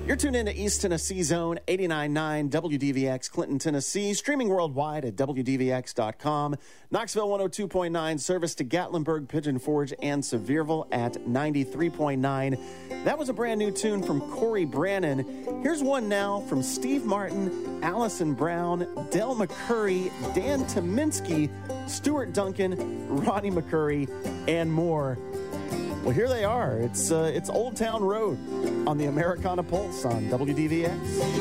You're tuned into East Tennessee Zone 89.9 WDVX, Clinton, Tennessee. Streaming worldwide at WDVX.com. Knoxville 102.9. Service to Gatlinburg, Pigeon Forge, and Sevierville at 93.9. That was a brand new tune from Corey Brannon. Here's one now from Steve Martin, Allison Brown, Del McCurry, Dan Tominski, Stuart Duncan, Ronnie McCurry, and more. Well, here they are. It's Old Town Road on the Americana Pulse on WDVX.